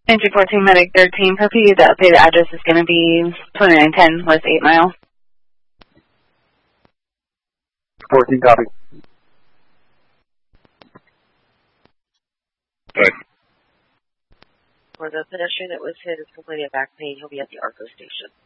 Entry 14, Medic 13, per P, the updated address is going to be 2910 West 8 Mile. 14, copy. Good. For the pedestrian that was hit is complaining of back pain, he'll be at the ARCO station.